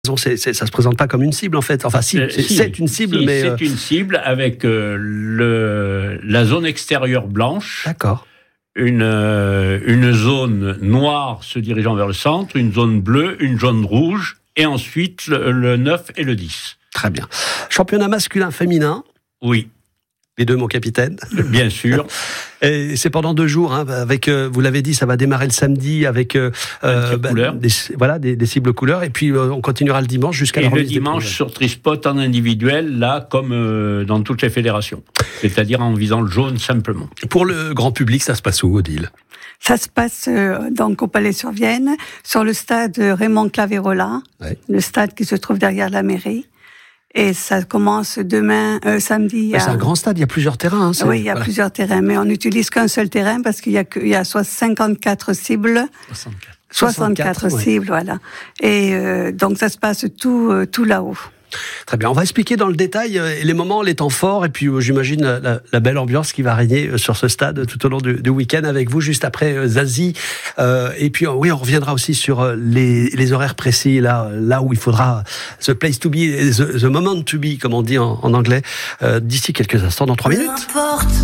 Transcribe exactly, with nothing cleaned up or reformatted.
C'est, c'est, ça se présente pas comme une cible en fait. Enfin, si, euh, c'est, si, c'est une cible, si, mais c'est euh... une cible avec euh, le la zone extérieure blanche. D'accord. Une euh, une zone noire se dirigeant vers le centre, une zone bleue, une zone rouge, et ensuite le, le neuf et le dix. Très bien. Championnat masculin-féminin. Oui. Les deux, mon capitaine. Bien sûr. Et c'est pendant deux jours, hein, avec, euh, vous l'avez dit, ça va démarrer le samedi avec euh, bah, des, voilà, des, des cibles couleurs, et puis euh, on continuera le dimanche jusqu'à et la remise remise des prix. Et le dimanche sur Trispot en individuel, là, comme euh, dans toutes les fédérations. C'est-à-dire en visant le jaune simplement. Pour le grand public, ça se passe où, Odile ? Ça se passe euh, donc au Palais-sur-Vienne, sur le stade Raymond Claverola, ouais. Le stade qui se trouve derrière la mairie. Et ça commence demain, euh, samedi. À... C'est un grand stade, il y a plusieurs terrains. Hein, c'est... Oui, il y a voilà. plusieurs terrains, mais on n'utilise qu'un seul terrain parce qu'il y a, que, il y a cinquante-quatre cibles. soixante-quatre. soixante-quatre cibles, ouais. Voilà. Et euh, donc ça se passe tout, euh, tout là-haut. Très bien, on va expliquer dans le détail les moments, les temps forts, et puis euh, j'imagine la, la belle ambiance qui va régner sur ce stade tout au long du, du week-end avec vous, juste après euh, Zazie. Euh, et puis euh, oui, on reviendra aussi sur les, les horaires précis, là, là où il faudra the place to be, the, the moment to be, comme on dit en, en anglais, euh, d'ici quelques instants, dans trois minutes.